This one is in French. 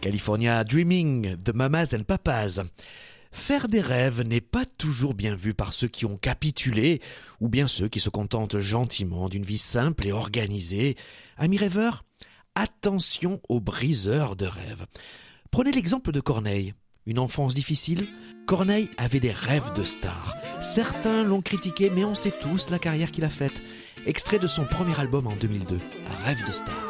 California Dreaming de Mamas and Papas. Faire des rêves n'est pas toujours bien vu par ceux qui ont capitulé ou bien ceux qui se contentent gentiment d'une vie simple et organisée. Amis rêveurs, attention aux briseurs de rêves. Prenez l'exemple de Corneille. Une enfance difficile? Corneille avait des rêves de star. Certains l'ont critiqué, mais on sait tous la carrière qu'il a faite. Extrait de son premier album en 2002, Rêve de star.